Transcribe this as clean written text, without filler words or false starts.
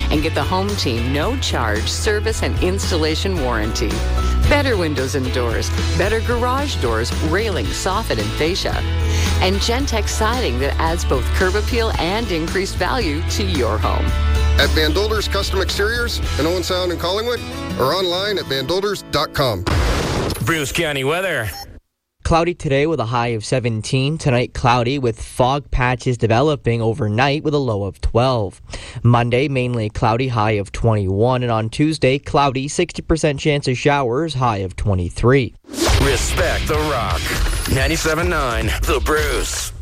and get the Home Team no-charge service and installation warranty. Better windows and doors, better garage doors, railing, soffit, and fascia. And Gentex siding that adds both curb appeal and increased value to your home. At Van Dolders Custom Exteriors in Owen Sound and Collingwood, or online at vandolders.com. Bruce County weather. Cloudy today with a high of 17. Tonight, cloudy with fog patches developing overnight with a low of 12. Monday, mainly cloudy, high of 21. And on Tuesday, cloudy, 60% chance of showers, high of 23. Respect the Rock. 97.9 The Bruce.